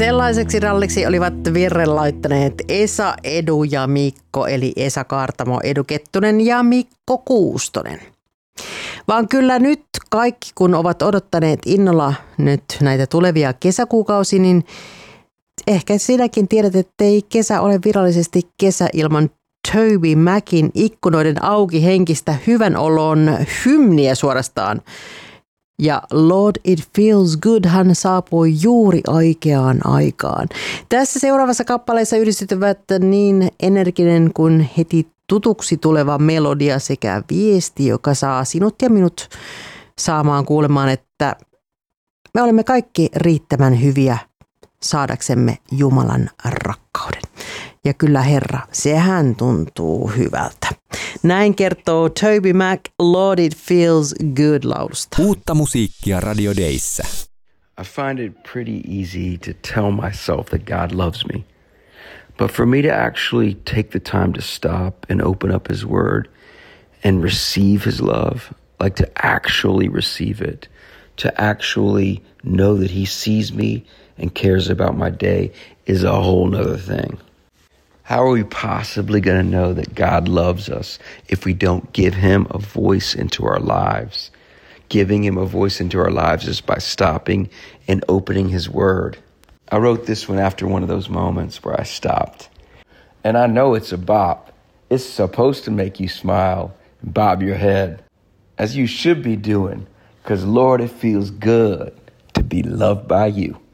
Sellaiseksi ralliksi olivat virren laittaneet Esa, Edu ja Mikko, eli Esa Kaartamo, Edu Kettunen ja Mikko Kuustonen. Vaan kyllä nyt kaikki, kun ovat odottaneet innolla nyt näitä tulevia kesäkuukausia, niin ehkä sinäkin tiedät, että ei kesä ole virallisesti kesä ilman Toby Macin ikkunoiden auki henkistä hyvän olon hymniä suorastaan. Ja Lord It Feels Good hän saapui juuri oikeaan aikaan. Tässä seuraavassa kappaleessa yhdistyvät niin energinen kuin heti tutuksi tuleva melodia sekä viesti, joka saa sinut ja minut saamaan kuulemaan, että me olemme kaikki riittävän hyviä saadaksemme Jumalan rakkauden. Ja kyllä Herra, sehän tuntuu hyvältä. Näin kertoo Toby Mac Lord It Feels Good -laulusta. Uutta musiikkia Radio Dayssä. I find it pretty easy to tell myself that God loves me. But for me to actually take the time to stop and open up his word and receive his love, like to actually receive it, to actually know that he sees me and cares about my day is a whole nother thing. How are we possibly going to know that God loves us if we don't give him a voice into our lives? Giving him a voice into our lives is by stopping and opening his word. I wrote this one after one of those moments where I stopped. And I know it's a bop. It's supposed to make you smile and bob your head, as you should be doing, because Lord, it feels good to be loved by you.